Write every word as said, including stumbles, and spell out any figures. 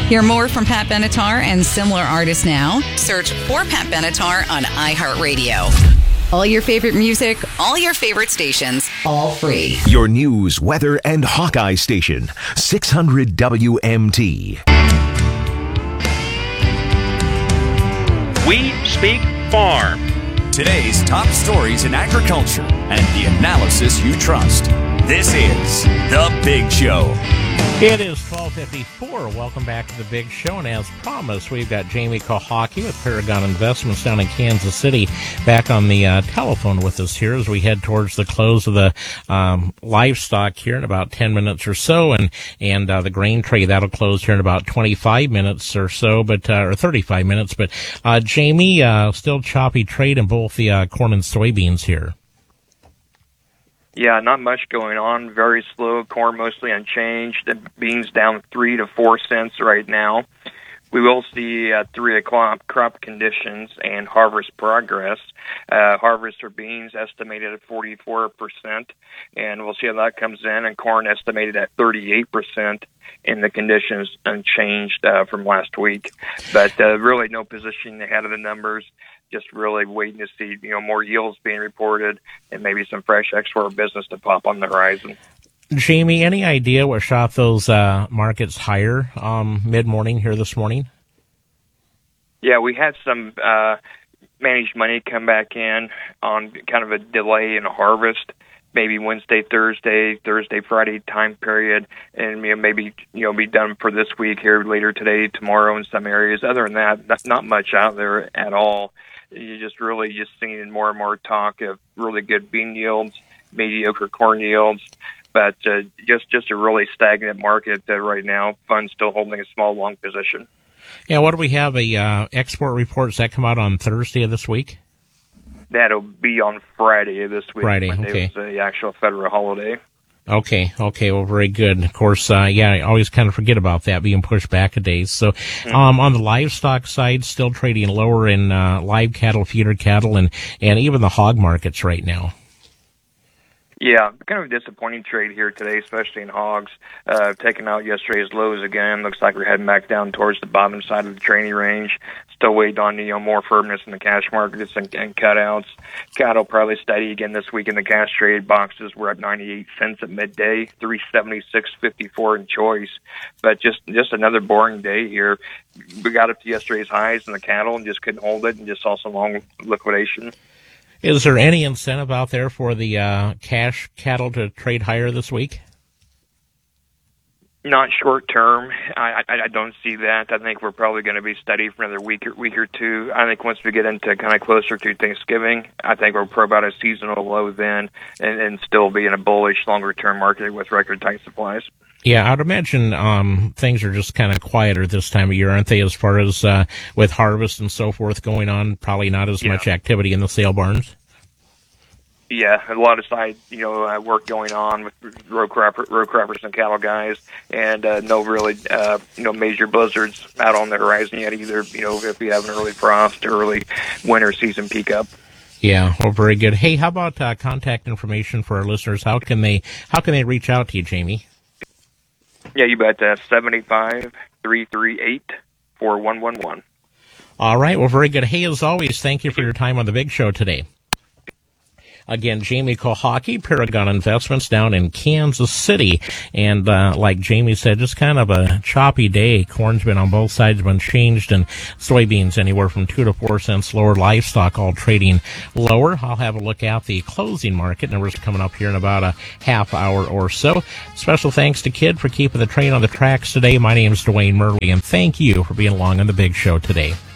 Hear more from Pat Benatar and similar artists now. Search for Pat Benatar on iHeartRadio. All your favorite music, all your favorite stations, all free. Your news, weather, and Hawkeye station, six hundred W M T. We speak farm. Today's top stories in agriculture and the analysis you trust. This is The Big Show. It is twelve fifty-four. Welcome back to The Big Show. And as promised, we've got Jamie Kohaki with Paragon Investments down in Kansas City back on the uh, telephone with us here as we head towards the close of the um, livestock here in about ten minutes or so. And, and uh, the grain trade, that'll close here in about twenty-five minutes or so, but uh, or thirty-five minutes. But uh, Jamie, uh, still choppy trade in both the uh, corn and soybeans here. Yeah, not much going on. Very slow. Corn mostly unchanged. The beans down three to four cents right now. We will see uh, three o'clock crop conditions and harvest progress. Uh, harvest for beans estimated at forty-four percent, and we'll see how that comes in. And corn estimated at thirty-eight percent, and the conditions unchanged uh, from last week. But uh, really no positioning ahead of the numbers. Just really waiting to see, you know, more yields being reported and maybe some fresh export business to pop on the horizon. Jamie, any idea what shot those uh, markets higher um, mid-morning here this morning? Yeah, we had some uh, managed money come back in on kind of a delay in harvest, maybe Wednesday, Thursday, Thursday, Friday time period, and you know, maybe you know be done for this week here later today, tomorrow in some areas. Other than that, not, not much out there at all. You're just really just seeing more and more talk of really good bean yields, mediocre corn yields, but uh, just just a really stagnant market uh, right now. Funds still holding a small long position. Yeah, what do we have? A uh, export reports that come out on Thursday of this week? That'll be on Friday of this week. Friday, Monday okay. was the actual federal holiday. Okay, okay, well, very good. Of course, uh, yeah, I always kind of forget about that being pushed back a day. So, um, on the livestock side, still trading lower in uh, live cattle, feeder cattle, and, and even the hog markets right now. Yeah, kind of a disappointing trade here today, especially in hogs. Uh, taking out yesterday's lows again. Looks like we're heading back down towards the bottom side of the training range. Still waiting on you know more firmness in the cash markets and, and cutouts. Cattle probably steady again this week in the cash trade. Boxes were at ninety-eight cents at midday, three seventy-six fifty-four in choice. But just just another boring day here. We got up to yesterday's highs in the cattle and just couldn't hold it, and just saw some long liquidation. Is there any incentive out there for the uh, cash cattle to trade higher this week? Not short term. I, I, I don't see that. I think we're probably going to be steady for another week or, week or two. I think once we get into kind of closer to Thanksgiving, I think we're probably about a seasonal low then and, and still be in a bullish longer term market with record tight supplies. Yeah, I'd imagine um, things are just kind of quieter this time of year, aren't they, as far as uh, with harvest and so forth going on? Probably not as yeah. much activity in the sale barns. Yeah, a lot of side, you know, uh, work going on with row, crop, row croppers and cattle guys, and uh, no really, uh, you know, major blizzards out on the horizon yet either. You know, if we have an early frost, early winter season peak up. Yeah, well, very good. Hey, how about uh, contact information for our listeners? How can they how can they reach out to you, Jamie? Yeah, you bet. Uh, seven eight five, three three eight, four one one one. All right. Well, very good. Hey, as always, thank you for your time on The Big Show today. Again, Jamie Kohaki, Paragon Investments down in Kansas City. And uh, like Jamie said, just kind of a choppy day. Corn's been on both sides, been changed, and soybeans anywhere from two to four cents lower. Livestock all trading lower. I'll have a look at the closing market. Numbers coming up here in about a half hour or so. Special thanks to Kid for keeping the train on the tracks today. My name is Dwayne Murley, and thank you for being along on The Big Show today.